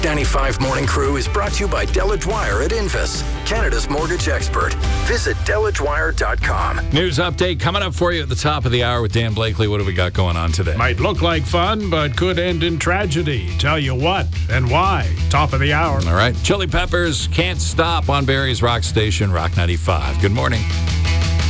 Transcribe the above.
95 Morning Crew is brought to you by Della Dwyer at Invis, Canada's mortgage expert. Visit DellaDwyer.com. News update coming up for you at the top of the hour with Dan Blakely. What do we got going on today? Might look like fun, but could end in tragedy. Tell you what and why. Top of the hour. All right. Chili Peppers, Can't Stop on Barrie's Rock Station, Rock 95. Good morning.